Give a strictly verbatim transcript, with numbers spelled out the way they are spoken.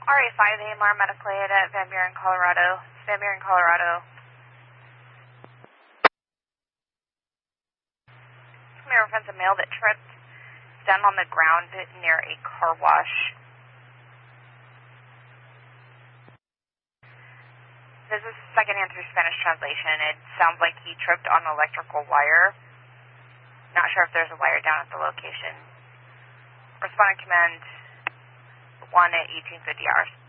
R A five A M R Medical Aid at Van Buren, Colorado. Van Buren, Colorado. May reference a male that tripped down on the ground near a car wash. This is second hand through Spanish translation. It sounds like he tripped on electrical wire. Not sure if there's a wire down at the location. Responding command one at eighteen fifty hours.